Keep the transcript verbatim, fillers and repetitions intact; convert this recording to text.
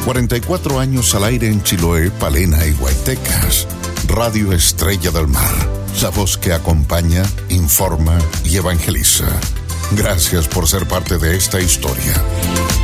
cuarenta y cuatro años al aire en Chiloé, Palena y Guaytecas. Radio Estrella del Mar, la voz que acompaña, informa y evangeliza. Gracias por ser parte de esta historia.